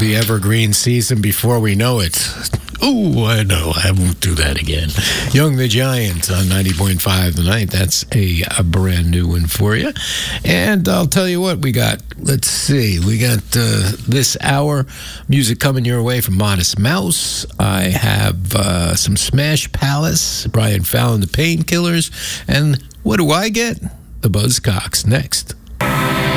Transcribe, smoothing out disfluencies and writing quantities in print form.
the evergreen season before we know it. Oh, I know. I won't do that again. Young the Giant on 90.5 tonight. That's a brand new one for you. And I'll tell you what we got. Let's see. We got this hour music coming your way from Modest Mouse. I have some Smash Palace, Brian Fallon, the Painkillers. And what do I get? The Buzzcocks next.